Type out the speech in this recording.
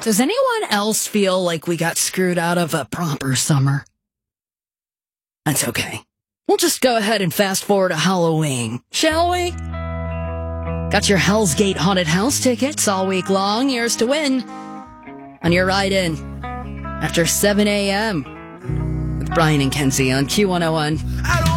Does anyone else feel like we got screwed out of a proper summer? That's okay. We'll just go ahead and fast forward to Halloween, shall we? Got your Hell's Gate Haunted House tickets all week long, yours to win. On your ride in after 7 a.m. with Brian and Kenzie on Q101.